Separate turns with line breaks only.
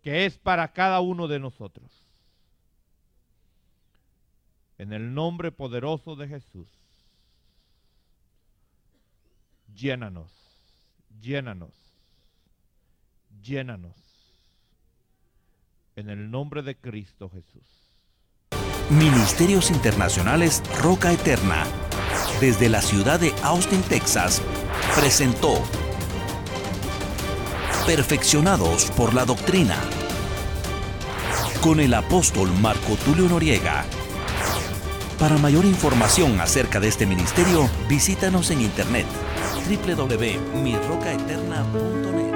que es para cada uno de nosotros. En el nombre poderoso de Jesús, llénanos, llénanos, llénanos. En el nombre de Cristo Jesús.
Ministerios Internacionales Roca Eterna, desde la ciudad de Austin, Texas, presentó Perfeccionados por la Doctrina, con el apóstol Marco Tulio Noriega. Para mayor información acerca de este ministerio, visítanos en internet www.mirrocaeterna.net.